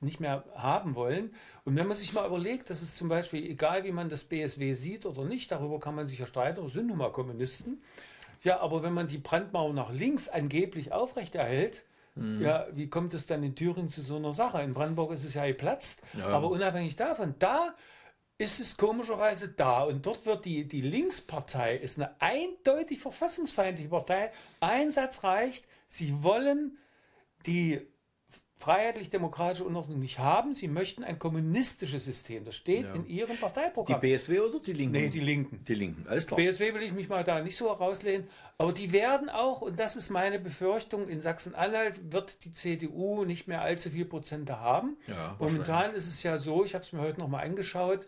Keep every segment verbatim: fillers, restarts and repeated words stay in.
nicht mehr haben wollen. Und wenn man sich mal überlegt, dass es zum Beispiel, egal wie man das B S W sieht oder nicht, darüber kann man sich ja streiten, oder sind nun mal Kommunisten. Ja, aber wenn man die Brandmauer nach links angeblich aufrechterhält, mhm. ja, wie kommt es dann in Thüringen zu so einer Sache? In Brandenburg ist es ja geplatzt, ja. aber unabhängig davon, da ist es komischerweise da. Und dort wird die, die Linkspartei, ist eine eindeutig verfassungsfeindliche Partei. Ein Satz reicht, sie wollen die freiheitlich-demokratische Unordnung nicht haben. Sie möchten ein kommunistisches System. Das steht ja. in ihrem Parteiprogramm. Die B S W oder die Linken? Nee, die Linken. Die Linken, alles klar. B S W will ich mich mal da nicht so herauslehnen. Aber die werden auch, und das ist meine Befürchtung, in Sachsen-Anhalt wird die C D U nicht mehr allzu viel Prozente haben. Ja, momentan ist es ja so, ich habe es mir heute nochmal angeschaut,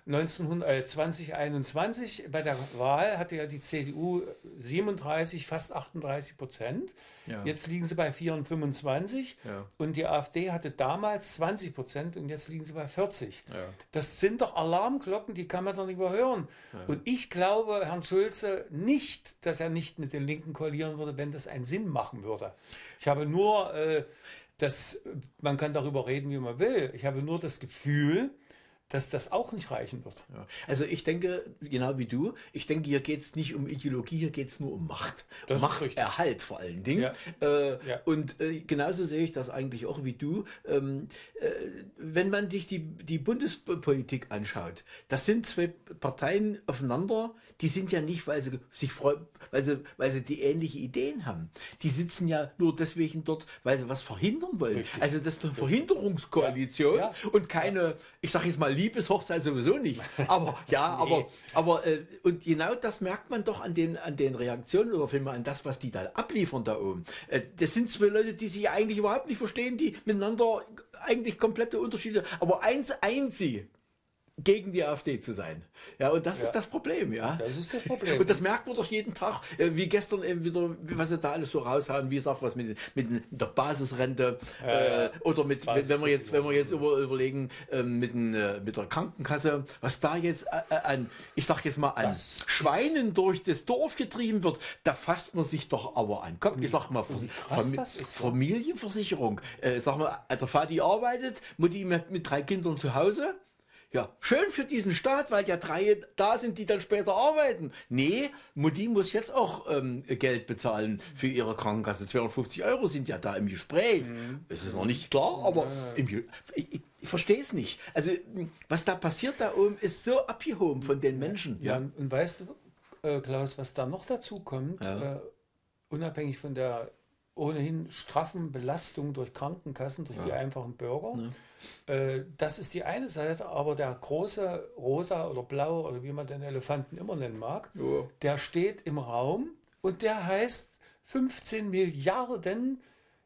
zwanzig einundzwanzig bei der Wahl hatte ja die C D U siebenunddreißig, fast achtunddreißig Prozent. Ja. Jetzt liegen sie bei vierundfünfundzwanzig ja. und die AfD hatte damals zwanzig Prozent und jetzt liegen sie bei vierzig. Ja. Das sind doch Alarmglocken, die kann man doch nicht überhören. Ja. Und ich glaube Herrn Schulze nicht, dass er nicht mit den Linken koalieren würde, wenn das einen Sinn machen würde. Ich habe nur, äh, das, man kann darüber reden, wie man will, ich habe nur das Gefühl, dass das auch nicht reichen wird. Ja. Also ich denke, genau wie du, ich denke, hier geht es nicht um Ideologie, hier geht es nur um Macht. Das Machterhalt vor allen Dingen. Ja. Äh, ja. Und äh, genauso sehe ich das eigentlich auch wie du. Ähm, äh, wenn man sich die, die Bundespolitik anschaut, das sind zwei Parteien aufeinander, die sind ja nicht, weil sie sich freuen, weil sie, weil sie die ähnliche Ideen haben. Die sitzen ja nur deswegen dort, weil sie was verhindern wollen. Richtig. Also das ist eine Verhinderungskoalition ja. Ja. und keine, ich sage jetzt mal, Liebeshochzeit sowieso nicht. Aber ja, nee. aber aber äh, und genau das merkt man doch an den an den Reaktionen oder vielmehr an das, was die da abliefern da oben. Äh, das sind zwei Leute, die sich eigentlich überhaupt nicht verstehen, die miteinander eigentlich komplette Unterschiede. Aber eins eint sie, gegen die AfD zu sein. Ja, und das ja. ist das Problem, ja. Das ist das Problem. Und das merkt man doch jeden Tag, wie gestern eben wieder, was sie da alles so raushauen, wie gesagt, was mit, mit der Basisrente, äh, äh, oder mit, wenn, wenn wir jetzt, wenn wir jetzt über, überlegen, äh, mit, den, äh, mit der Krankenkasse, was da jetzt äh, an, ich sag jetzt mal, an das Schweinen durch das Dorf getrieben wird, da fasst man sich doch aber an. Komm, ich sag mal, Fam Fam Familienversicherung. Äh, sag mal, der Vati arbeitet, Mutti mit, mit drei Kindern zu Hause. Ja, schön für diesen Staat, weil ja drei da sind, die dann später arbeiten. Nee, Mutti muss jetzt auch ähm, Geld bezahlen für ihre Krankenkasse. zweihundertfünfzig Euro sind ja da im Gespräch. Mhm. Es ist noch nicht klar, aber im, ich, ich, ich verstehe es nicht. Also, was da passiert da oben, ist so abgehoben von den Menschen. Ja, ja. Und weißt du, äh, Klaus, was da noch dazu kommt, ja. äh, unabhängig von der ohnehin straffen Belastung durch Krankenkassen, durch ja. die einfachen Bürger. Ja. Äh, das ist die eine Seite, aber der große rosa oder blaue oder wie man den Elefanten immer nennen mag, ja. der steht im Raum und der heißt, fünfzehn Milliarden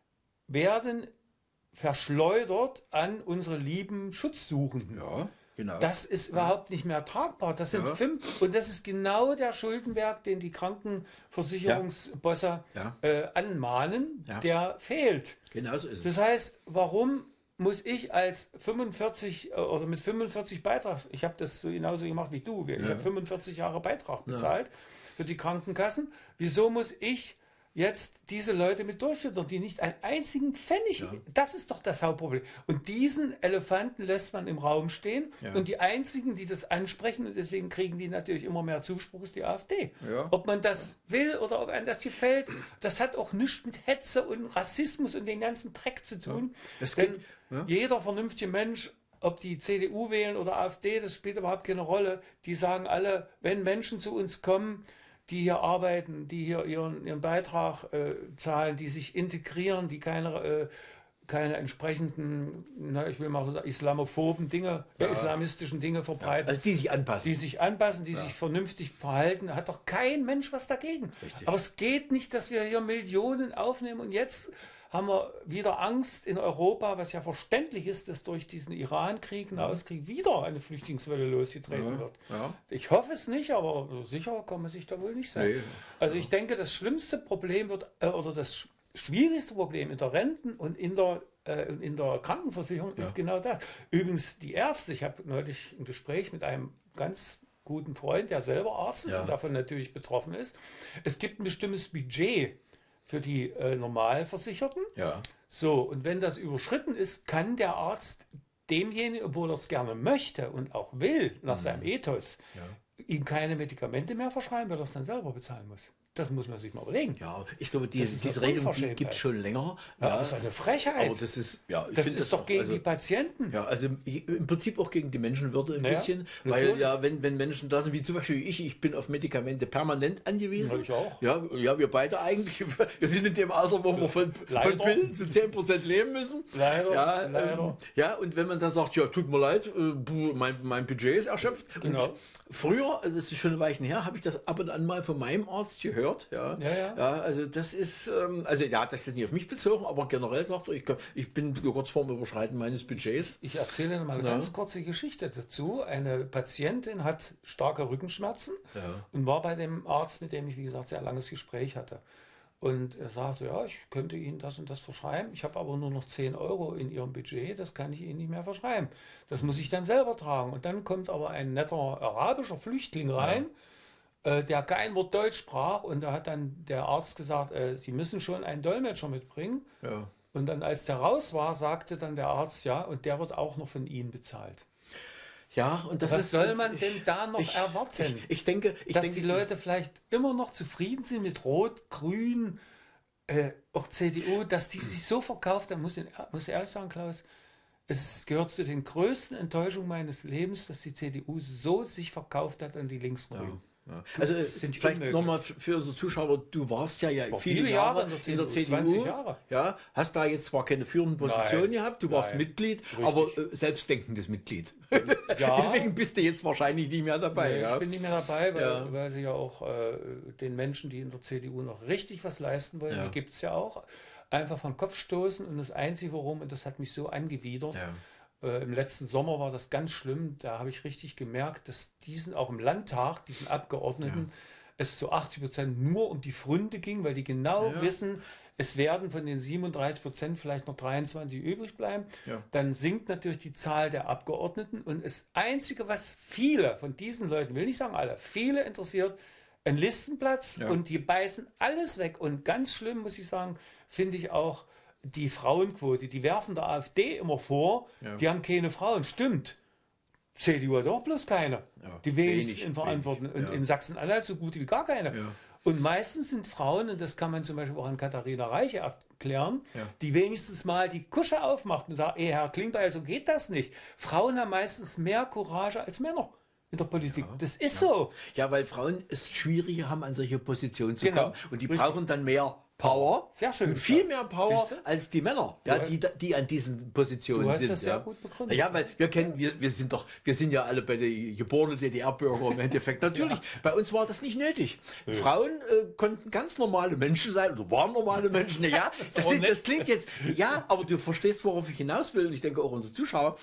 werden verschleudert an unsere lieben Schutzsuchenden. Ja. Genau. Das ist überhaupt nicht mehr tragbar. Das sind ja. fünf, und das ist genau der Schuldenberg, den die Krankenversicherungsbosse ja. Ja. Äh, anmahnen, ja. der fehlt. Genau so ist es. Das heißt, warum muss ich als fünfundvierzig oder mit fünfundvierzig Beitrags, ich habe das so genauso gemacht wie du, ich ja. habe fünfundvierzig Jahre Beitrag bezahlt ja. für die Krankenkassen. Wieso muss ich jetzt diese Leute mit durchführen, die nicht einen einzigen Pfennig, ja. das ist doch das Hauptproblem. Und diesen Elefanten lässt man im Raum stehen ja. und die einzigen, die das ansprechen, und deswegen kriegen die natürlich immer mehr Zuspruch, ist die AfD. Ja. Ob man das ja. will oder ob einem das gefällt, das hat auch nichts mit Hetze und Rassismus und den ganzen Dreck zu tun. Ja. Das Denn geht, ja. jeder vernünftige Mensch, ob die C D U wählen oder AfD, das spielt überhaupt keine Rolle. Die sagen alle, wenn Menschen zu uns kommen, die hier arbeiten, die hier ihren, ihren Beitrag äh, zahlen, die sich integrieren, die keine, äh, keine entsprechenden, na, ich will mal sagen, islamophoben Dinge, ja. äh, islamistischen Dinge verbreiten. Ja, also die sich anpassen. Die sich anpassen, die ja. sich vernünftig verhalten, hat doch kein Mensch was dagegen. Richtig. Aber es geht nicht, dass wir hier Millionen aufnehmen und jetzt haben wir wieder Angst in Europa, was ja verständlich ist, dass durch diesen Iran-Krieg, Nahostkrieg wieder eine Flüchtlingswelle losgetreten ja, wird. Ja. Ich hoffe es nicht, aber sicher kann man sich da wohl nicht sein. Nee. Also ich denke, das schlimmste Problem wird, äh, oder das schwierigste Problem in der Renten- und in der, äh, in der Krankenversicherung ja. ist genau das. Übrigens die Ärzte, ich habe neulich ein Gespräch mit einem ganz guten Freund, der selber Arzt ist ja. und davon natürlich betroffen ist. Es gibt ein bestimmtes Budget für die äh, Normalversicherten. Ja. So, und wenn das überschritten ist, kann der Arzt demjenigen, obwohl er es gerne möchte und auch will, nach mhm. seinem Ethos, ja. ihm keine Medikamente mehr verschreiben, weil er es dann selber bezahlen muss. Das muss man sich mal überlegen. Ja, ich glaube, die, diese Regelung die gibt es schon länger. Ja, ja, das ist eine Frechheit. Aber das ist, ja, ich das ist das doch auch, gegen also, die Patienten. Ja, also im Prinzip auch gegen die Menschenwürde ein naja, bisschen. natürlich. Weil ja, wenn, wenn Menschen da sind, wie zum Beispiel ich, ich bin auf Medikamente permanent angewiesen. Ja, ich auch. Ja, ja, wir beide eigentlich. Wir sind in dem Alter, wo wir von, von Pillen zu zehn Prozent leben müssen. Leider, ja, leider. Ähm, ja, und wenn man dann sagt, ja, tut mir leid, äh, mein, mein Budget ist erschöpft. Genau. Und früher, also das ist schon ein Weichen her, habe ich das ab und an mal von meinem Arzt gehört. Ja, ja, ja. ja also das ist, ähm, also ja, das ist nicht auf mich bezogen, aber generell sagt er, ich, ich bin kurz vorm Überschreiten meines Budgets. Ich erzähle mal eine ja. ganz kurze Geschichte dazu. Eine Patientin hat starke Rückenschmerzen ja. und war bei dem Arzt, mit dem ich, wie gesagt, sehr langes Gespräch hatte. Und er sagte, ja, ich könnte Ihnen das und das verschreiben. Ich habe aber nur noch zehn Euro in Ihrem Budget, das kann ich Ihnen nicht mehr verschreiben. Das muss ich dann selber tragen. Und dann kommt aber ein netter arabischer Flüchtling rein, ja. äh, der kein Wort Deutsch sprach. Und da hat dann der Arzt gesagt, äh, Sie müssen schon einen Dolmetscher mitbringen. Ja. Und dann, als der raus war, sagte dann der Arzt, ja, und der wird auch noch von Ihnen bezahlt. Ja, und das Was ist, soll man ich, denn da noch ich, erwarten? Ich, ich denke, ich dass denke, die Leute vielleicht immer noch zufrieden sind mit Rot, Grün, äh, auch C D U, dass die sich so verkauft haben, muss ich, muss ich ehrlich sagen, Klaus, es gehört zu den größten Enttäuschungen meines Lebens, dass die C D U so sich verkauft hat an die Linksgrünen. Ja. Ja. Also vielleicht nochmal für unsere Zuschauer, du warst ja, ja viele, viele Jahre, Jahre in der C D U, in der C D U Jahre. Ja, hast da jetzt zwar keine führende Position Nein. gehabt, du warst Nein. Mitglied, Richtig. aber äh, selbstdenkendes Mitglied. Ja. Deswegen bist du jetzt wahrscheinlich nicht mehr dabei. Nee, ja? Ich bin nicht mehr dabei, weil, ja. weil sie ja auch äh, den Menschen, die in der C D U noch richtig was leisten wollen, ja. die gibt es ja auch, einfach vom Kopf stoßen. Und das Einzige, warum, und das hat mich so angewidert, ja. Äh, im letzten Sommer war das ganz schlimm. Da habe ich richtig gemerkt, dass diesen auch im Landtag, diesen Abgeordneten, ja. es zu achtzig Prozent nur um die Fründe ging, weil die genau ja. wissen, es werden von den siebenunddreißig Prozent vielleicht noch dreiundzwanzig übrig bleiben. Ja. Dann sinkt natürlich die Zahl der Abgeordneten. Und das Einzige, was viele von diesen Leuten, will nicht sagen alle, viele interessiert, ein Listenplatz ja. und die beißen alles weg. Und ganz schlimm, muss ich sagen, finde ich auch, die Frauenquote, die werfen der AfD immer vor, ja. die haben keine Frauen. Stimmt. C D U hat auch bloß keine. Ja, die wenigsten in Verantwortung. Ja. In Sachsen-Anhalt so gut wie gar keine. Ja. Und meistens sind Frauen, und das kann man zum Beispiel auch an Katharina Reiche erklären, ja. die wenigstens mal die Kusche aufmacht und sagt, ey, Herr Klingbeil, so geht das nicht. Frauen haben meistens mehr Courage als Männer in der Politik. Ja. Das ist ja. so. Ja, weil Frauen es schwieriger haben, an solche Positionen zu genau. kommen. Und die Richtig. brauchen dann mehr Power, sehr schön, viel mehr Power als die Männer, ja, die, die an diesen Positionen du hast sind. Das sehr ja. gut begründet. Ja, weil wir kennen, wir, wir sind doch, wir sind ja alle bei der geborenen D D R-Bürger im Endeffekt. Natürlich, ja. bei uns war das nicht nötig. Ja. Frauen äh, konnten ganz normale Menschen sein oder waren normale Menschen. Ja, das, das, ist, das klingt jetzt, ja, aber du verstehst, worauf ich hinaus will. Und ich denke auch unsere Zuschauer.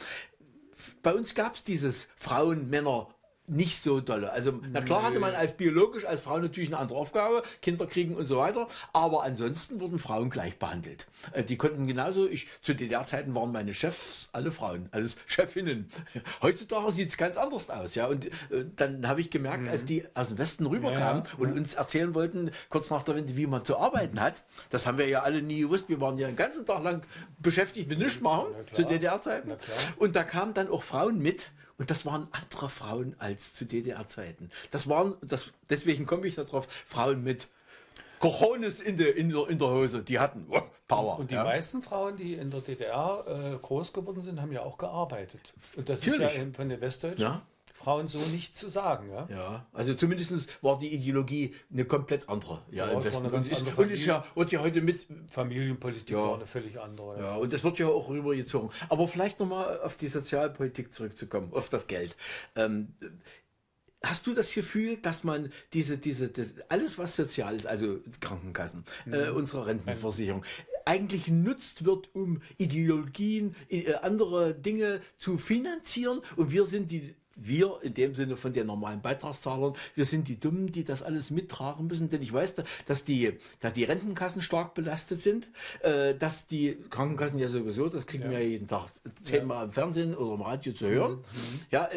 Bei uns gab es dieses Frauen, Männer, nicht so dolle. Also, na klar hatte man als biologisch, als Frau natürlich eine andere Aufgabe, Kinder kriegen und so weiter, aber ansonsten wurden Frauen gleich behandelt. Äh, die konnten genauso, ich, zu D D R-Zeiten waren meine Chefs alle Frauen, alles Chefinnen. Heutzutage sieht es ganz anders aus, ja, und äh, dann habe ich gemerkt, mhm. als die aus dem Westen rüberkamen ja, ja. und uns erzählen wollten, kurz nach der Wende, wie man zu arbeiten hat, das haben wir ja alle nie gewusst, wir waren ja den ganzen Tag lang beschäftigt mit nichts machen, zu D D R-Zeiten, und da kamen dann auch Frauen mit. Und das waren andere Frauen als zu D D R-Zeiten. Das waren, das, deswegen komme ich darauf, Frauen mit Cojones in der, in der, in der Hose. Die hatten oh, Power. Und die ja. meisten Frauen, die in der D D R äh, groß geworden sind, haben ja auch gearbeitet. Und das Natürlich. ist ja von den Westdeutschen ja. Frauen so nicht zu sagen. Ja, ja, also zumindest war die Ideologie eine komplett andere. Ja, ja im Westen. Und ist, und ist ja, wird ja heute mit... Familienpolitik ja. war eine völlig andere. Ja. ja, und das wird ja auch rübergezogen. Aber vielleicht nochmal auf die Sozialpolitik zurückzukommen, auf das Geld. Ähm, Hast du das Gefühl, dass man diese, diese, das, alles was sozial ist, also Krankenkassen, mhm. äh, unsere Rentenversicherung, eigentlich genutzt wird, um Ideologien, äh, andere Dinge zu finanzieren, und wir sind die Wir, in dem Sinne von den normalen Beitragszahlern, wir sind die Dummen, die das alles mittragen müssen, denn ich weiß, dass die, dass die Rentenkassen stark belastet sind, äh, dass die Krankenkassen ja sowieso, das kriegen ja. wir jeden Tag zehnmal ja. im Fernsehen oder im Radio zu hören. Mhm. Ja, äh,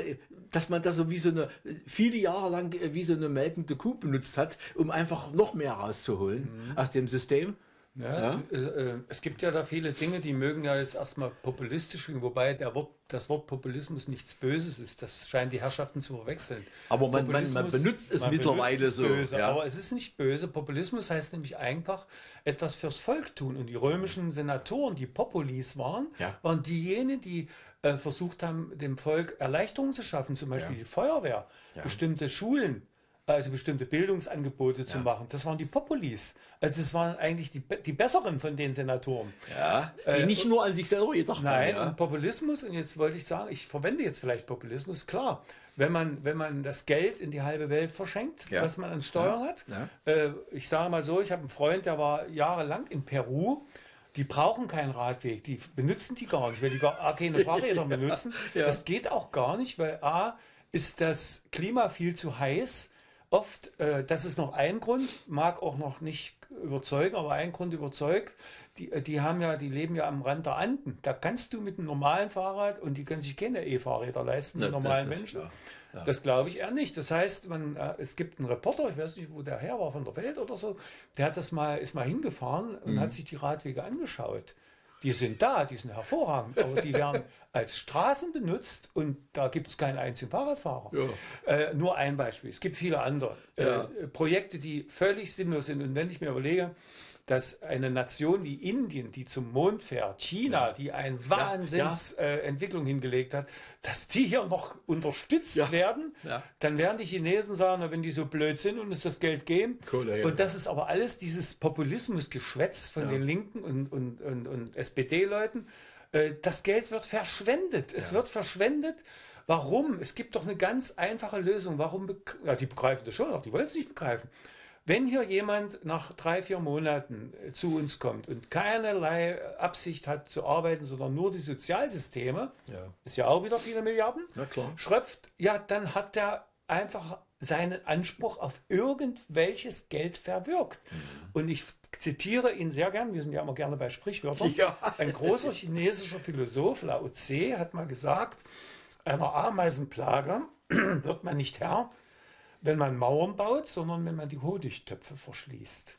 dass man das so wie so eine, viele Jahre lang wie so eine melkende Kuh benutzt hat, um einfach noch mehr rauszuholen mhm. aus dem System. Ja, ja? Es, äh, es gibt ja da viele Dinge, die mögen ja jetzt erstmal populistisch klingen, wobei der Wort, das Wort Populismus nichts Böses ist. Das scheinen die Herrschaften zu verwechseln. Aber man, man, man benutzt es man mittlerweile benutzt es so. Böse, ja. Aber es ist nicht böse. Populismus heißt nämlich einfach etwas fürs Volk tun. Und die römischen Senatoren, die Populis waren, ja. waren diejenigen, die äh, versucht haben, dem Volk Erleichterungen zu schaffen. Zum Beispiel ja. die Feuerwehr, ja. bestimmte Schulen. Also bestimmte Bildungsangebote ja. zu machen. Das waren die Populis. Also das waren eigentlich die, die besseren von den Senatoren. Ja, die äh, nicht nur an sich selber gedacht nein, haben. Nein, ja. und Populismus, und jetzt wollte ich sagen, ich verwende jetzt vielleicht Populismus, klar. Wenn man, wenn man das Geld in die halbe Welt verschenkt, ja. was man an Steuern ja. hat. Ja. Äh, ich sage mal so, ich habe einen Freund, der war jahrelang in Peru. Die brauchen keinen Radweg, die benutzen die gar nicht, weil die gar keine Fahrräder benutzen. Ja. Das geht auch gar nicht, weil A, ist das Klima viel zu heiß. Oft, äh, das ist noch ein Grund, mag auch noch nicht überzeugen, aber ein Grund überzeugt, die, die haben ja, die leben ja am Rand der Anden. Da kannst du mit einem normalen Fahrrad, und die können sich keine E-Fahrräder leisten, die normalen das, Menschen. Ja, ja. Das glaube ich eher nicht. Das heißt, man, äh, es gibt einen Reporter, ich weiß nicht, wo der her war, von der Welt oder so, der hat das mal, ist mal hingefahren und mhm. hat sich die Radwege angeschaut. Die sind da, die sind hervorragend, aber die werden als Straßen benutzt und da gibt es keinen einzigen Fahrradfahrer. Ja. Äh, nur ein Beispiel. Es gibt viele andere ja. äh, Projekte, die völlig sinnlos sind. Und wenn ich mir überlege, dass eine Nation wie Indien, die zum Mond fährt, China, ja. die eine Wahnsinnsentwicklung ja, ja. äh, hingelegt hat, dass die hier noch unterstützt ja. werden, ja. dann werden die Chinesen sagen, wenn die so blöd sind und uns das Geld geben. Cool, ja, und das ist aber alles dieses Populismusgeschwätz von ja. den Linken und, und, und, und S P D-Leuten. Äh, das Geld wird verschwendet. Es ja. wird verschwendet. Warum? Es gibt doch eine ganz einfache Lösung. Warum? Ja, die begreifen das schon, auch die wollen es nicht begreifen. Wenn hier jemand nach drei, vier Monaten zu uns kommt und keinerlei Absicht hat zu arbeiten, sondern nur die Sozialsysteme, ja. ist ja auch wieder viele Milliarden, schröpft, ja, dann hat er einfach seinen Anspruch auf irgendwelches Geld verwirkt. Mhm. Und ich zitiere ihn sehr gern, wir sind ja immer gerne bei Sprichwörtern, ja. ein großer chinesischer Philosoph, Lao Tse, hat mal gesagt, einer Ameisenplage wird man nicht Herr, wenn man Mauern baut, sondern wenn man die Honigtöpfe verschließt.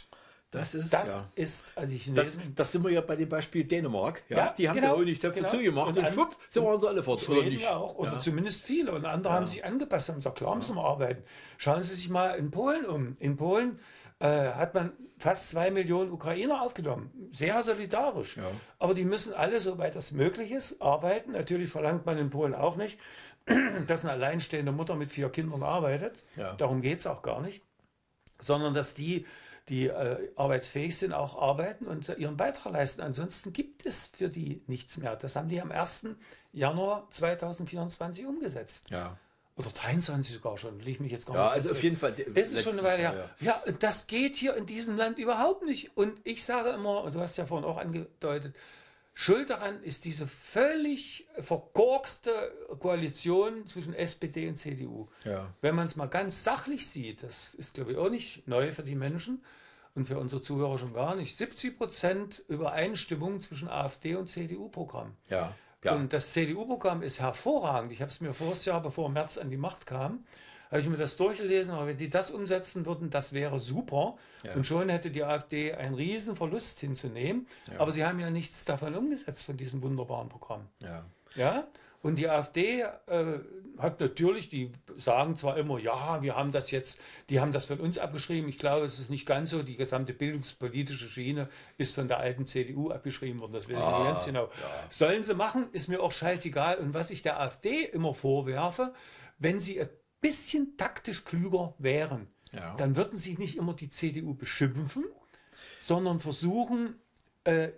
Das ist, das ja. ist also ich das, das sind wir ja bei dem Beispiel Dänemark. Ja, ja die haben genau, die Honigtöpfe genau. zugemacht und, und schwupp, so waren sie alle fort. Schweden oder nicht? Ja auch, oder ja. zumindest viele. Und andere ja. haben sich angepasst und haben gesagt, klar müssen wir arbeiten. Schauen Sie sich mal in Polen um. In Polen äh, hat man fast zwei Millionen Ukrainer aufgenommen. Sehr solidarisch. Ja. Aber die müssen alle, soweit das möglich ist, arbeiten. Natürlich verlangt man in Polen auch nicht, dass eine alleinstehende Mutter mit vier Kindern arbeitet. Ja. Darum geht es auch gar nicht. Sondern dass die, die äh, arbeitsfähig sind, auch arbeiten und ihren Beitrag leisten. Ansonsten gibt es für die nichts mehr. Das haben die am ersten Januar zweitausendvierundzwanzig umgesetzt. Ja. Oder dreiundzwanzig sogar schon, will ich mich jetzt gar ja, nicht also auf jeden Fall. Das ist schon eine Weile her. Ja. ja, das geht hier in diesem Land überhaupt nicht. Und ich sage immer, und du hast ja vorhin auch angedeutet, Schuld daran ist diese völlig verkorkste Koalition zwischen S P D und C D U. Ja. Wenn man es mal ganz sachlich sieht, das ist, glaube ich, auch nicht neu für die Menschen und für unsere Zuhörer schon gar nicht, siebzig Prozent Übereinstimmung zwischen AfD und C D U-Programm. Ja. Ja. Und das C D U-Programm ist hervorragend. Ich habe es mir voriges Jahr, bevor Merz an die Macht kam, habe ich mir das durchgelesen, aber wenn die das umsetzen würden, das wäre super. Ja. Und schon hätte die AfD einen riesen Verlust hinzunehmen. Ja. Aber sie haben ja nichts davon umgesetzt, von diesem wunderbaren Programm. Ja. Ja? Und die AfD äh, hat natürlich, die sagen zwar immer, ja, wir haben das jetzt, die haben das von uns abgeschrieben. Ich glaube, es ist nicht ganz so. Die gesamte bildungspolitische Schiene ist von der alten C D U abgeschrieben worden. Das weiß ich ah, nicht ganz genau. Ja. Sollen sie machen, ist mir auch scheißegal. Und was ich der AfD immer vorwerfe, wenn sie bisschen taktisch klüger wären, ja. dann würden sie nicht immer die C D U beschimpfen, sondern versuchen, äh,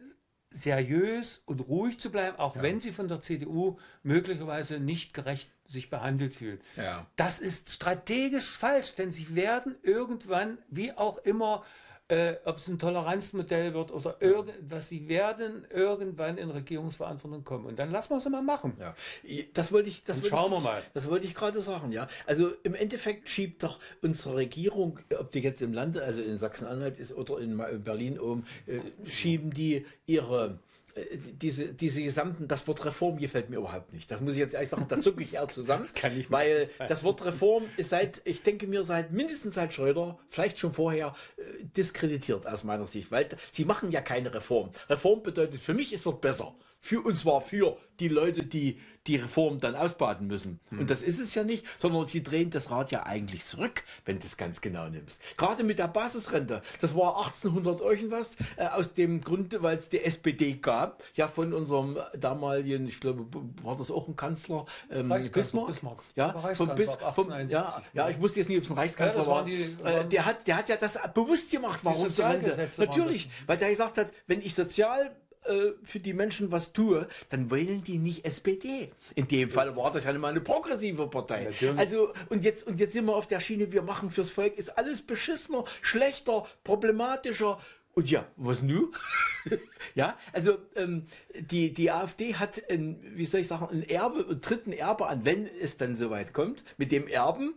seriös und ruhig zu bleiben, auch ja. wenn sie von der C D U möglicherweise nicht gerecht sich behandelt fühlen. Ja. Das ist strategisch falsch, denn sie werden irgendwann, wie auch immer, Äh, ob es ein Toleranzmodell wird oder irgendwas, sie werden irgendwann in Regierungsverantwortung kommen. Und dann lassen wir es mal machen. Ja. Das wollte ich, das wollte schauen ich, wir mal. Das wollte ich gerade sagen, ja. Also im Endeffekt schiebt doch unsere Regierung, ob die jetzt im Lande, also in Sachsen-Anhalt ist oder in Berlin oben, äh, schieben die ihre diese, diese gesamten, das Wort Reform gefällt mir überhaupt nicht. Das muss ich jetzt ehrlich sagen, da zucke ich eher zusammen. Das kann ich weil machen. Das Wort Reform ist seit, ich denke mir, seit mindestens seit Schröder, vielleicht schon vorher, äh, diskreditiert aus meiner Sicht, weil sie machen ja keine Reform. Reform bedeutet für mich, es wird besser. Für, und zwar für die Leute, die die Reform dann ausbaden müssen. Hm. Und das ist es ja nicht, sondern sie drehen das Rad ja eigentlich zurück, wenn du es ganz genau nimmst. Gerade mit der Basisrente, das war achtzehnhundert irgendwas, äh, aus dem Grunde, weil es die S P D gab, ja von unserem damaligen, ich glaube, war das auch ein Kanzler, ähm, Bismarck? Bismarck. Ja, vom Bis, vom, ja, ja, ich wusste jetzt nicht, ob es ein Reichskanzler ja, war. Die, äh, der, hat, der hat ja das bewusst gemacht, warum zur Rente. Natürlich, weil der gesagt hat, wenn ich sozial für die Menschen was tue, dann wählen die nicht S P D. In dem Fall war das ja nicht mal eine progressive Partei. Natürlich. Also, und jetzt, und jetzt sind wir auf der Schiene, wir machen fürs Volk, ist alles beschissener, schlechter, problematischer. Und ja, was nun? Ja, also ähm, die, die AfD hat, ein, wie soll ich sagen, ein Erbe, einen dritten Erbe an, wenn es dann soweit kommt, mit dem Erben.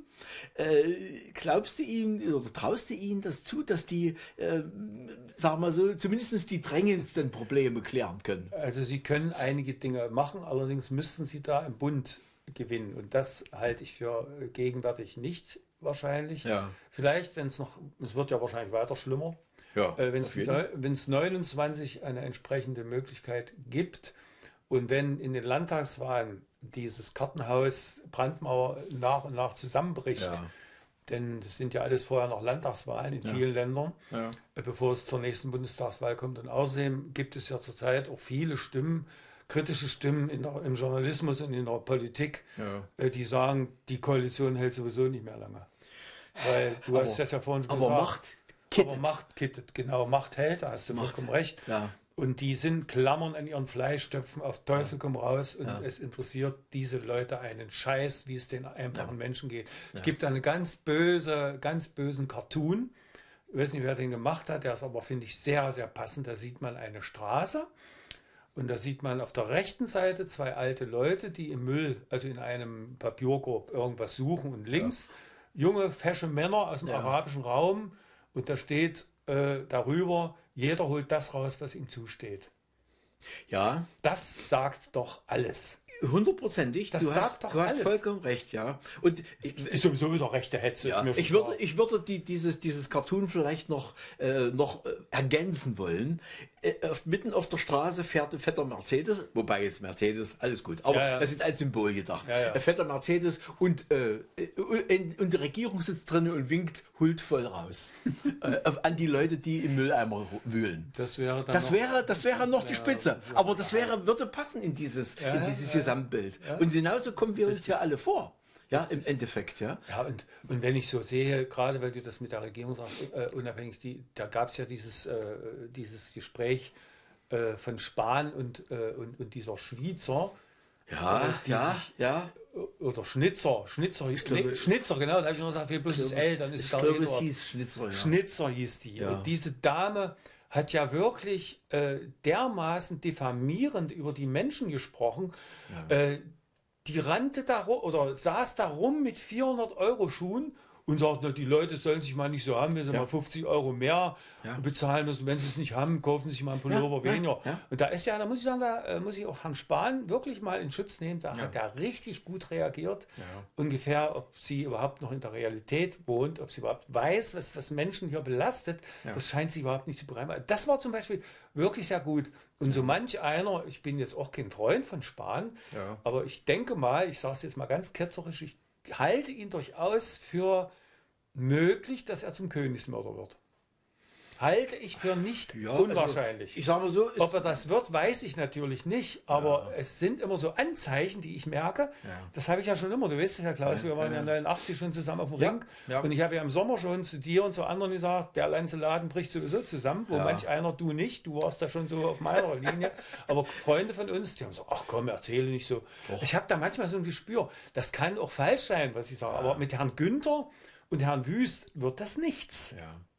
Äh, glaubst du ihnen oder traust du ihnen das zu, dass die, äh, sagen wir so, zumindest die drängendsten Probleme klären können? Also sie können einige Dinge machen, allerdings müssten sie da im Bund gewinnen. Und das halte ich für gegenwärtig nicht wahrscheinlich. Ja. Vielleicht, wenn es noch, es wird ja wahrscheinlich weiter schlimmer. Ja, äh, wenn es neunundzwanzig eine entsprechende Möglichkeit gibt und wenn in den Landtagswahlen dieses Kartenhaus Brandmauer nach und nach zusammenbricht, ja. denn das sind ja alles vorher noch Landtagswahlen in ja. vielen Ländern, ja. äh, bevor es zur nächsten Bundestagswahl kommt. Und außerdem gibt es ja zurzeit auch viele Stimmen, kritische Stimmen in der, im Journalismus und in der Politik, ja. äh, die sagen, die Koalition hält sowieso nicht mehr lange. Weil du aber, hast das ja vorhin schon aber gesagt. Macht kittet. Aber Macht kittet, genau. Macht hält, da hast du Macht. vollkommen recht. Ja. Und die sind klammern an ihren Fleischtöpfen, auf Teufel komm raus. Und ja. es interessiert diese Leute einen Scheiß, wie es den einfachen ja. Menschen geht. Ja. Es gibt einen ganz böse, ganz bösen Cartoon. Ich weiß nicht, wer den gemacht hat. Der ist aber, finde ich, sehr, sehr passend. Da sieht man eine Straße. Und da sieht man auf der rechten Seite zwei alte Leute, die im Müll, also in einem Papierkorb, irgendwas suchen. Und links ja. junge, fesche Männer aus dem ja. arabischen Raum. Und da steht äh, darüber, jeder holt das raus, was ihm zusteht. Ja. Das sagt doch alles. Hundertprozentig. Du hast, du hast vollkommen recht, ja. Und ist sowieso wieder rechte Hetze. Ja. Ich würde, ich würde die, dieses, dieses Cartoon vielleicht noch, äh, noch äh, ergänzen wollen. Äh, auf, mitten auf der Straße fährt ein fetter Mercedes, wobei jetzt Mercedes, alles gut, aber ja, ja. das ist als Symbol gedacht. Ja, ja. Ein fetter Mercedes und, äh, in, und die Regierung sitzt drin und winkt huldvoll raus äh, an die Leute, die im Mülleimer wühlen. Das wäre dann das noch, wäre, das wäre noch die Spitze. Ja, aber das wäre, würde passen in dieses, ja, in dieses ja, Gesamtbild. Ja. Und genauso kommen wir uns ja alle vor. Ja, im Endeffekt, ja. Ja, und, und wenn ich so sehe, gerade weil du das mit der Regierung sagst, äh, unabhängig, die, da gab es ja dieses, äh, dieses Gespräch äh, von Spahn und, äh, und, und dieser Schweizer. Ja, äh, ja, sich, ja. Oder Schnitzer, Schnitzer hieß die. Nee, Schnitzer, genau, da habe ich nur gesagt, bloß das L, dann ist es da glaube, es hieß Schnitzer, ja. Schnitzer hieß die. Ja. Und diese Dame hat ja wirklich äh, dermaßen diffamierend über die Menschen gesprochen, ja. äh, die rannte da rum oder saß da rum mit vierhundert Euro Schuhen und sagt, na, die Leute sollen sich mal nicht so haben, wenn sie ja. mal fünfzig Euro mehr ja. bezahlen müssen. Wenn sie es nicht haben, kaufen sie sich mal einen Pullover ja. weniger. Ja. Und da ist ja, da muss ich sagen, da äh, muss ich auch Herrn Spahn wirklich mal in Schutz nehmen. Da ja. hat er richtig gut reagiert. Ja. Ungefähr, ob sie überhaupt noch in der Realität wohnt, ob sie überhaupt weiß, was, was Menschen hier belastet. Ja. Das scheint sie überhaupt nicht zu begreifen. Das war zum Beispiel wirklich sehr gut. Und ja. so manch einer, ich bin jetzt auch kein Freund von Spahn, ja. aber ich denke mal, ich sage es jetzt mal ganz ketzerisch, ich halte ihn durchaus für möglich, dass er zum Königsmörder wird. Halte ich für nicht ja, unwahrscheinlich. Also ich sage mal so, ob er das wird, weiß ich natürlich nicht, aber ja. es sind immer so Anzeichen, die ich merke. Ja. Das habe ich ja schon immer. Du weißt es ja, Klaus, ja, wir waren ja, ja neunundachtzig schon zusammen auf dem ja. Ring. Ja. Und ich habe ja im Sommer schon zu dir und zu anderen gesagt, der ganze Laden bricht sowieso zusammen, wo ja. manch einer, du nicht, du warst da schon so auf meiner Linie. Aber Freunde von uns, die haben so, ach komm, erzähle nicht so. Doch. Ich habe da manchmal so ein Gespür, das kann auch falsch sein, was ich sage. Ja. Aber mit Herrn Günther und Herrn Wüst wird das nichts. Ja.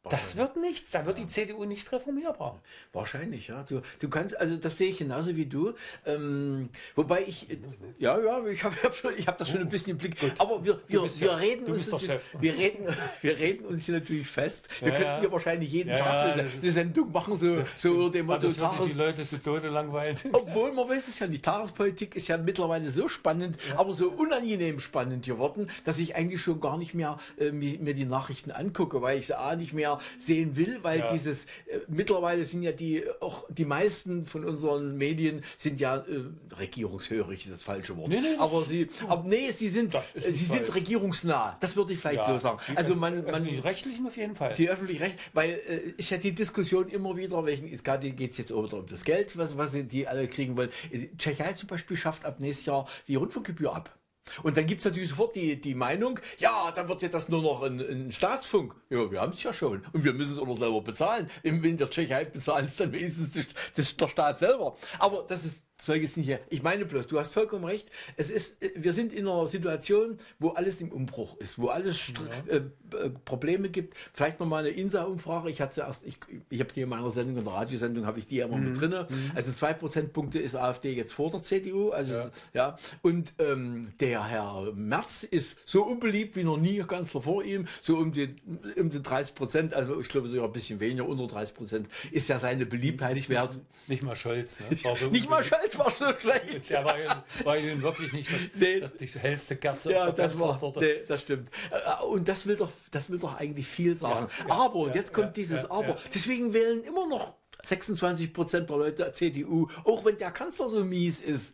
Das wird nichts, da wird ja. die C D U nicht reformierbar. Wahrscheinlich, ja. Du, du kannst, also das sehe ich genauso wie du. Ähm, wobei ich, ja, ja, ich habe ich hab das schon ein bisschen im Blick. Gut. Aber wir, wir, wir, ja, reden uns, wir, reden, wir reden uns hier natürlich fest. Wir ja, könnten ja wahrscheinlich jeden ja, Tag eine, eine Sendung machen, so, so dem Motto. Das Tages, die Leute zu Tode langweilen. Obwohl, man weiß es ja nicht. Tagespolitik ist ja mittlerweile so spannend, ja. aber so unangenehm spannend geworden, dass ich eigentlich schon gar nicht mehr äh, mir die Nachrichten angucke, weil ich sie A nicht mehr sehen will, weil ja. dieses äh, mittlerweile sind ja die auch die meisten von unseren Medien sind ja äh, regierungshörig, ist das falsche Wort. Nee, nee, aber sie aber nee, sie sind äh, sie sind regierungsnah. Das würde ich vielleicht ja, so sagen. Die also man man die rechtlichen auf jeden Fall. Die öffentlich-rechtlichen, weil äh, ist ja die Diskussion immer wieder, welchen ist gerade geht es jetzt auch wieder um das Geld, was was die alle kriegen wollen. Tschechei zum Beispiel schafft ab nächstes Jahr die Rundfunkgebühr ab. Und dann gibt es natürlich sofort die, die Meinung, ja, dann wird ja das nur noch ein, ein Staatsfunk. Ja, wir haben es ja schon. Und wir müssen es auch noch selber bezahlen. Wenn der Tschechei bezahlen, ist dann wenigstens das, das, der Staat selber. Aber das ist solches nicht. Ich meine bloß, du hast vollkommen recht. Es ist, wir sind in einer Situation, wo alles im Umbruch ist, wo alles ja. äh, Probleme gibt. Vielleicht noch mal eine INSA-Umfrage. Ich hatte erst, ich, ich habe die in meiner Sendung, in der Radiosendung, habe ich die immer mhm. mit drinne. Mhm. Also zwei Prozentpunkte ist AfD jetzt vor der C D U. Also ja. ja. Und ähm, der Herr Merz ist so unbeliebt wie noch nie Kanzler vor ihm. So um die, um die dreißig Prozent. Also ich glaube sogar ein bisschen weniger, unter dreißig Prozent ist ja seine Beliebtheitswert. Nicht mal Scholz. Ne? So nicht mal Scholz. Das war so schlecht. Ja, war, war Ihnen wirklich nicht das, nee. das, die hellste Kerze. Ja, das war, nee, das stimmt. Und das will doch, das will doch eigentlich viel sagen. Ja, ja, aber, und jetzt kommt ja, dieses ja, Aber. Ja. Deswegen wählen immer noch sechsundzwanzig Prozent der Leute C D U, auch wenn der Kanzler so mies ist.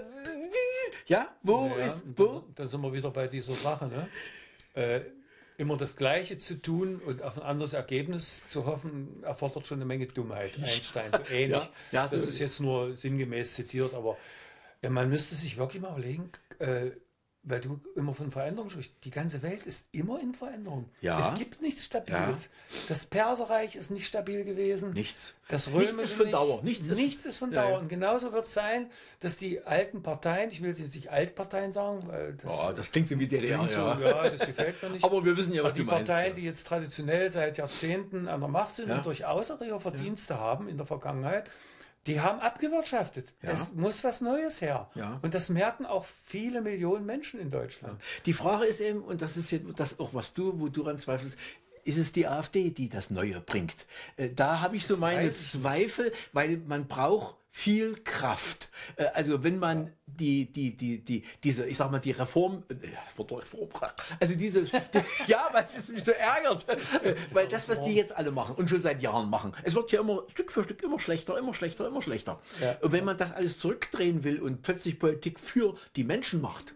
Ja, wo ja, ist, wo? Dann sind wir wieder bei dieser Sache, ne? Äh, immer das Gleiche zu tun und auf ein anderes Ergebnis zu hoffen, erfordert schon eine Menge Dummheit. Einstein, so ähnlich. Ja, ja, das so ist jetzt nur sinngemäß zitiert, aber ja, man müsste sich wirklich mal überlegen, äh, weil du immer von Veränderung sprichst. Die ganze Welt ist immer in Veränderung. Ja. Es gibt nichts Stabiles. Ja. Das Perserreich ist nicht stabil gewesen. Nichts. Das Römische nichts ist von Dauer. Nichts ist, nichts ist von Dauer. Ja. Und genauso wird es sein, dass die alten Parteien, ich will jetzt nicht Altparteien sagen, weil das, oh, das klingt so wie D D R. So, ja. ja, das gefällt mir nicht. Aber wir wissen ja, was Aber du die meinst. Parteien, ja. die jetzt traditionell seit Jahrzehnten an der Macht sind ja. und durchaus auch ihre Verdienste ja. haben in der Vergangenheit, die haben abgewirtschaftet. Ja. Es muss was Neues her. Ja. Und das merken auch viele Millionen Menschen in Deutschland. Ja. Die Frage ist eben, und das ist jetzt das auch, was du, wo du daran zweifelst, ist es die AfD, die das Neue bringt? Da habe ich so das meine Zweifel, weil man braucht viel Kraft. Also wenn man die, die, die, die, diese, ich sag mal, die Reform, also diese, die, ja, weil es mich so ärgert, weil das, was die jetzt alle machen und schon seit Jahren machen, es wird ja immer Stück für Stück immer schlechter, immer schlechter, immer schlechter. Ja. Und wenn man das alles zurückdrehen will und plötzlich Politik für die Menschen macht,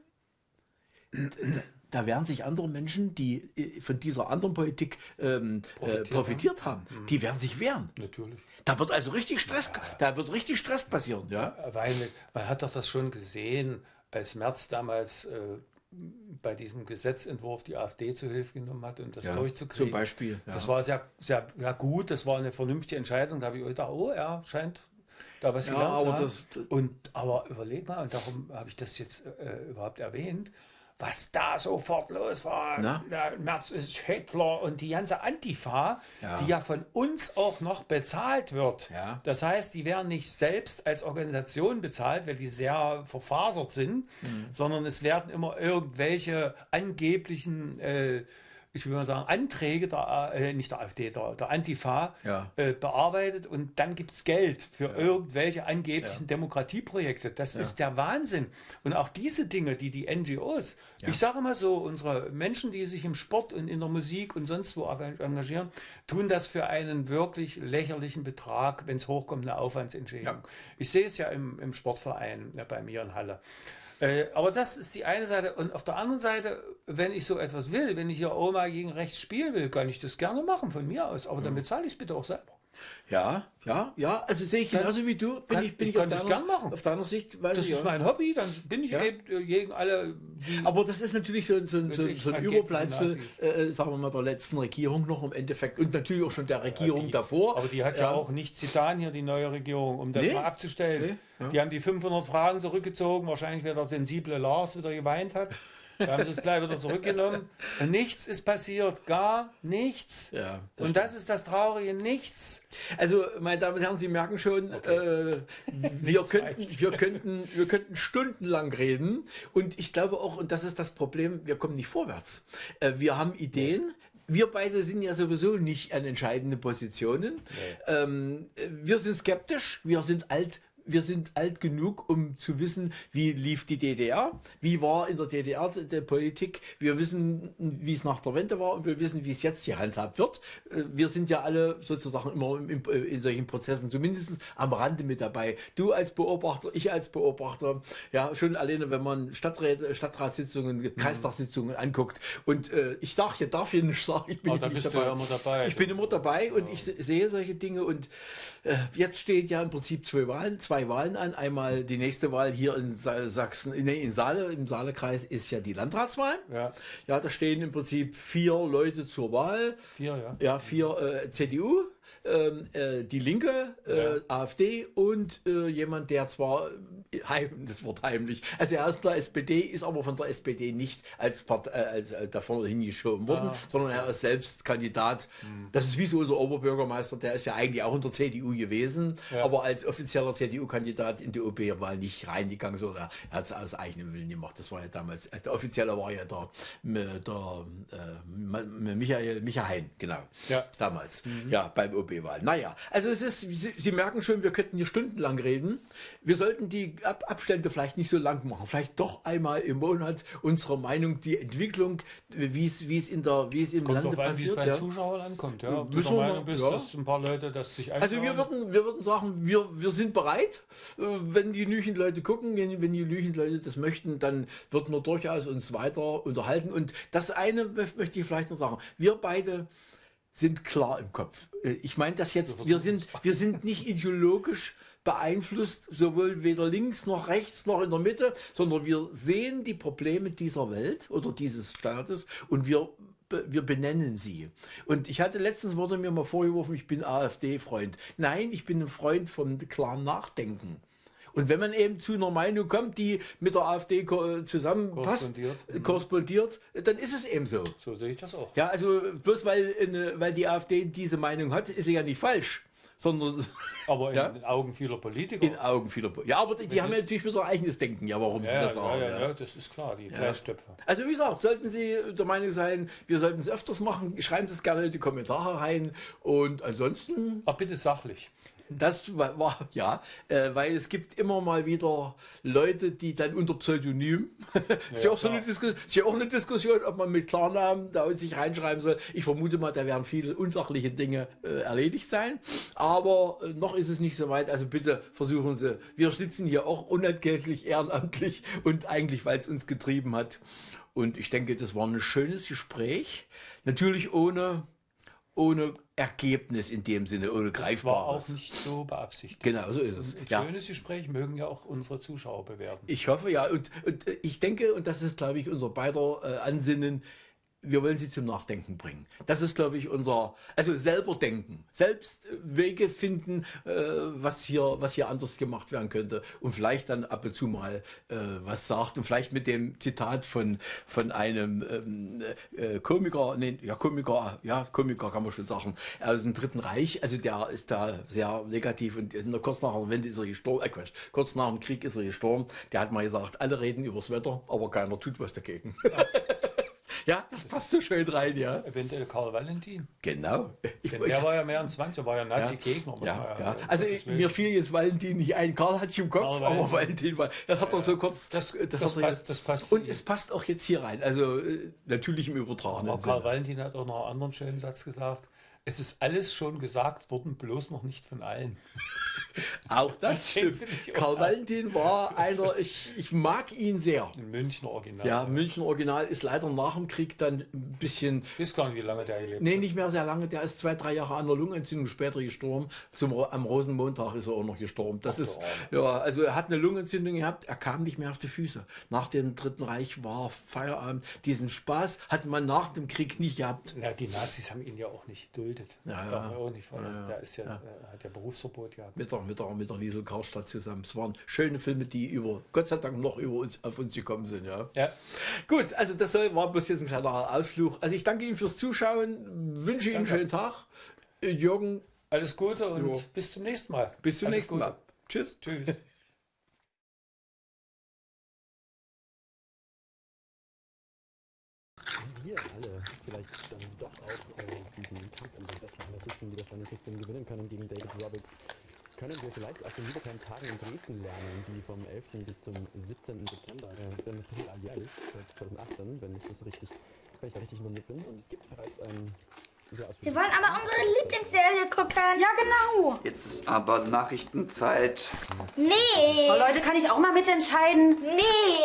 da werden sich andere Menschen, die von dieser anderen Politik ähm, profitiert, äh, profitiert haben, haben, die werden sich wehren. Natürlich. Da wird also richtig Stress, ja. da wird richtig Stress passieren. Ja? Weil man hat doch das schon gesehen, als Merz damals äh, bei diesem Gesetzentwurf die AfD zu Hilfe genommen hat, um das ja, durchzukriegen. Zum Beispiel. Ja. Das war sehr, sehr ja gut, das war eine vernünftige Entscheidung. Da habe ich gedacht, oh, er scheint da was ja, gelernt aber zu haben. Das, das und, aber überleg mal, und darum habe ich das jetzt äh, überhaupt erwähnt, was da sofort los war. Na? Der Merz ist Hitler und die ganze Antifa, ja. die ja von uns auch noch bezahlt wird. Ja. Das heißt, die werden nicht selbst als Organisation bezahlt, weil die sehr verfasert sind, mhm. sondern es werden immer irgendwelche angeblichen äh, ich will mal sagen, Anträge der, äh, nicht der AfD, der, der Antifa ja. äh, bearbeitet und dann gibt es Geld für ja. irgendwelche angeblichen ja. Demokratieprojekte. Das ja. ist der Wahnsinn. Und auch diese Dinge, die die N G Os, ja. ich sage mal so, unsere Menschen, die sich im Sport und in der Musik und sonst wo engagieren, tun das für einen wirklich lächerlichen Betrag, wenn es hochkommt, eine Aufwandsentschädigung. Ja. Ich sehe es ja im, im Sportverein ja, bei mir in Halle. Aber das ist die eine Seite. Und auf der anderen Seite, wenn ich so etwas will, wenn ich hier Oma gegen rechts spielen will, kann ich das gerne machen von mir aus. Aber dann bezahle ich es bitte auch selber. Ja, ja, ja. Also sehe ich genauso wie du. Bin kann, ich bin ich, ich kann auf, das deiner, gern machen. auf deiner Sicht. Weiß das ich, ist ja. mein Hobby. Dann bin ich ja. eben gegen alle. Aber das ist natürlich so, so, so, so ein Überbleibsel, äh, sagen wir mal, der letzten Regierung noch im Endeffekt und natürlich auch schon der Regierung ja, die, davor. Aber die hat ja, ja auch nichts getan hier, die neue Regierung, um das nee. mal abzustellen. Nee. Ja. Die haben die fünfhundert Fragen zurückgezogen. Wahrscheinlich, weil der sensible Lars wieder geweint hat. Da haben sie es gleich wieder zurückgenommen. Und nichts ist passiert, gar nichts. Ja, das und das ist das Traurige, nichts. Also, meine Damen und Herren, Sie merken schon, okay. äh, wir, könnten, wir, könnten, wir könnten stundenlang reden. Und ich glaube auch, und das ist das Problem, wir kommen nicht vorwärts. Äh, wir haben Ideen. Wir beide sind ja sowieso nicht an entscheidenden Positionen. Nee. Ähm, wir sind skeptisch, wir sind alt. Wir sind alt genug, um zu wissen, wie lief die D D R, wie war in der D D R die Politik. Wir wissen, wie es nach der Wende war und wir wissen, wie es jetzt gehandhabt wird. Wir sind ja alle sozusagen immer in, in solchen Prozessen zumindest am Rande mit dabei. Du als Beobachter, ich als Beobachter. Ja, schon alleine, wenn man Stadtrat, Stadtratssitzungen, Kreistagssitzungen anguckt. Und äh, ich sage, hier darf ich nicht sagen, ich bin da nicht bist dabei. Du ja immer dabei. Ich bin immer dabei ja. und ich sehe solche Dinge. Und äh, jetzt steht ja im Prinzip zwei Wahlen, zwei Wahlen an. Einmal die nächste Wahl hier in Sachsen, nee, in Saale, im Saalekreis ist ja die Landratswahl. Ja. Ja, da stehen im Prinzip vier Leute zur Wahl. Vier, ja. Ja, vier äh, C D U, ähm, äh, die Linke, äh, ja. AfD und äh, jemand, der zwar heim, das Wort heimlich, also er ist von der S P D, ist aber von der S P D nicht als, Part, äh, als äh, davon hingeschoben worden, ah. sondern er ist selbst Kandidat. Hm. Das ist wie so unser Oberbürgermeister, der ist ja eigentlich auch in der C D U gewesen, ja. aber als offizieller C D U-Kandidat in die O B-Wahl nicht reingegangen, sondern er hat es aus eigenem Willen gemacht. Das war ja damals, der offizielle war ja der, der äh, Michael, Michael Hein, genau, ja. damals, mhm. ja, beim O B-Wahl. Naja, also es ist, Sie, Sie merken schon, wir könnten hier stundenlang reden. Wir sollten die Ab Abstände vielleicht nicht so lang machen, vielleicht doch einmal im Monat unsere Meinung, die Entwicklung, wie es, wie es in der, wie es im kommt Lande an, passiert. Wie es bei ja. Zuschauern ankommt, ja. Ob du Müssen der wir, Meinung bist, ja. dass ein paar Leute das sich anschauen. Also wir würden, wir würden sagen, wir, wir sind bereit, wenn die genügend Leute gucken, wenn die genügend Leute das möchten, dann würden wir durchaus uns weiter unterhalten. Und das eine möchte ich vielleicht noch sagen, wir beide sind klar im Kopf. Ich meine das jetzt, wir sind, wir sind nicht ideologisch beeinflusst, sowohl weder links noch rechts noch in der Mitte, sondern wir sehen die Probleme dieser Welt oder dieses Staates und wir wir benennen sie. Und ich hatte letztens, wurde mir mal vorgeworfen, ich bin AfD-Freund. Nein, ich bin ein Freund vom klaren Nachdenken. Und wenn man eben zu einer Meinung kommt, die mit der AfD zusammenpasst, korrespondiert, korrespondiert, dann ist es eben so. So sehe ich das auch. Ja, also bloß weil, eine, weil die AfD diese Meinung hat, ist sie ja nicht falsch. Sondern, aber in ja? den Augen vieler Politiker. In Augen vieler Politiker. Ja, aber die, die haben ja natürlich wieder eigenes Denken, ja, warum ja, sie das ja, sagen. Ja, ja, ja, das ist klar, die ja. Fleischtöpfe. Also wie gesagt, sollten Sie der Meinung sein, wir sollten es öfters machen, schreiben Sie es gerne in die Kommentare rein und ansonsten... Aber bitte sachlich. Das war, war ja, äh, weil es gibt immer mal wieder Leute, die dann unter Pseudonym, ja, ist, ja auch so eine Diskussion, ist ja auch eine Diskussion, ob man mit Klarnamen da sich reinschreiben soll. Ich vermute mal, da werden viele unsachliche Dinge äh, erledigt sein, aber äh, noch ist es nicht so weit, also bitte versuchen Sie, wir sitzen hier auch unentgeltlich, ehrenamtlich und eigentlich, weil es uns getrieben hat. Und ich denke, das war ein schönes Gespräch, natürlich ohne... ohne Ergebnis in dem Sinne, ohne Greifbares. Das war auch nicht so beabsichtigt. Genau, so ist es. Ein ja. schönes Gespräch mögen ja auch unsere Zuschauer bewerten. Ich hoffe, ja. Und, und ich denke, und das ist, glaube ich, unser beider äh, Ansinnen, wir wollen sie zum Nachdenken bringen. Das ist, glaube ich, unser, also selber denken, selbst Wege finden, äh, was hier, was hier anders gemacht werden könnte und vielleicht dann ab und zu mal äh, was sagt und vielleicht mit dem Zitat von, von einem ähm, äh, Komiker, nee, ja, Komiker, ja, Komiker kann man schon sagen, aus dem Dritten Reich, also der ist da sehr negativ und in der, kurz nach der Wende ist er gestorben, äh, Quatsch, kurz nach dem Krieg ist er gestorben, der hat mal gesagt, alle reden übers Wetter, aber keiner tut was dagegen. Ja. Ja, das, das passt so schön rein, ja. Eventuell Karl Valentin. Genau. Ich, Denn der ich, war ja mehr ein zwanzig, war ja Nazi-Gegner. Ja, ja, ja. Also ich, mir fiel jetzt Valentin nicht ein. Karl hatte ich im Kopf, Karl aber Valentin war, das hat er ja, so kurz... Das, das, das, das, passt, das passt. Und es passt auch jetzt hier rein, also natürlich im übertragenen Sinne. Karl Valentin hat auch noch einen anderen schönen Satz gesagt. Es ist alles schon gesagt worden, bloß noch nicht von allen. Auch das stimmt. Karl Valentin war einer, ich, ich mag ihn sehr. Ein Münchner Original. Ja, Münchner Original ist leider nach dem Krieg dann ein bisschen... Ich weiß gar nicht, wie lange der gelebt hat. Nee, nicht mehr sehr lange. Der ist zwei, drei Jahre an der Lungenentzündung später gestorben. Zum, am Rosenmontag ist er auch noch gestorben. Das Ach, ist, ja, also er hat eine Lungenentzündung gehabt. Er kam nicht mehr auf die Füße. Nach dem Dritten Reich war Feierabend. Diesen Spaß hat man nach dem Krieg nicht gehabt. Na, die Nazis haben ihn ja auch nicht dulden. geduldet. Ja, das ja. darf man auch nicht vergessen. Ja, ja. Der ist ja, Ja. äh, hat ja Berufsverbot gehabt. Mit der, mit der, mit der Liesel Karlstadt zusammen. Es waren schöne Filme, die über, Gott sei Dank noch über uns, auf uns gekommen sind. Ja. Ja. Gut, also das soll, war bloß jetzt ein kleiner Ausflug. Also ich danke Ihnen fürs Zuschauen, wünsche Ihnen einen schönen Tag. Jürgen. Alles Gute und Jo. bis zum nächsten Mal. Bis zum Alles nächsten Gute. Mal. Tschüss. Tschüss. Wir alle vielleicht dann doch auch äh, diesen Kampf um den besten Analysten, wie das eine System gewinnen können gegen David Roberts, können wir vielleicht aus den wiederkehrenden Tagen in Dresden lernen, die vom elften bis zum siebzehnten September, äh, denn das passiert alljährlich, seit zweitausendachtzehn, wenn ich das richtig, wenn ich da richtig informiert bin. Und es gibt bereits ein sehr Wir wollen aber unsere Lieblingsserie gucken. Ja, genau. Jetzt ist aber Nachrichtenzeit. Nee. Oh Leute, kann ich auch mal mitentscheiden? Nee.